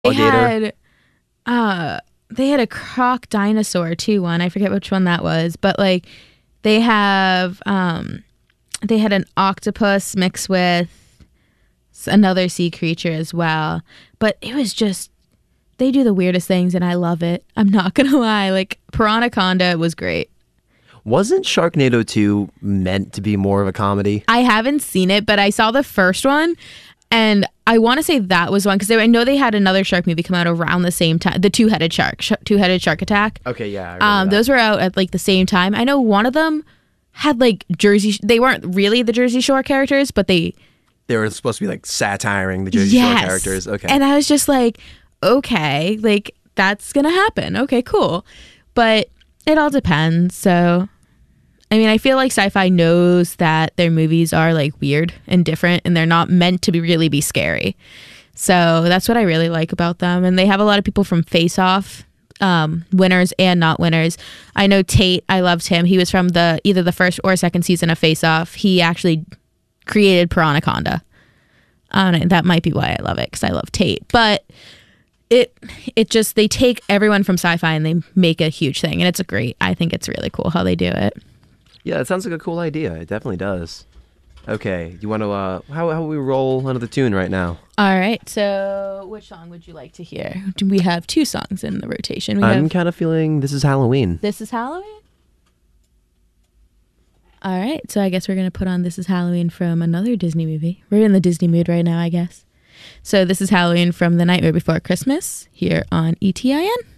They alligator. they had a croc dinosaur too. One I forget which one that was, but like they have they had an octopus mixed with another sea creature as well. But it was just they do the weirdest things, and I love it. I'm not gonna lie. Like Piranhaconda was great. Wasn't Sharknado 2 meant to be more of a comedy? I haven't seen it, but I saw the first one, and I want to say that was one because I know they had another shark movie come out around the same time. The two-headed shark attack. Okay, yeah. I remember that. Those were out at like the same time. I know one of them had like Jersey. They weren't really the Jersey Shore characters, but they were supposed to be like satiring the Jersey Shore characters. Okay. And I was just like, okay, like that's gonna happen. Okay, cool. But it all depends. So, I mean, I feel like Sci-Fi knows that their movies are like weird and different, and they're not meant to really be scary. So that's what I really like about them. And they have a lot of people from Face Off, winners and not winners. I know Tate. I loved him. He was from either the first or second season of Face Off. He actually created Piranhaconda. That might be why I love it, because I love Tate. But it just, they take everyone from Sci-Fi and they make a huge thing, and it's I think it's really cool how they do it. Yeah, it sounds like a cool idea. It definitely does. Okay, you want to how we roll another tune right now? All right, so which song would you like to hear? We have two songs in the rotation. I'm kind of feeling This Is Halloween. This Is Halloween? All right, so I guess we're going to put on This Is Halloween from another Disney movie. We're in the Disney mood right now, I guess. So this is Halloween from The Nightmare Before Christmas here on ETIN.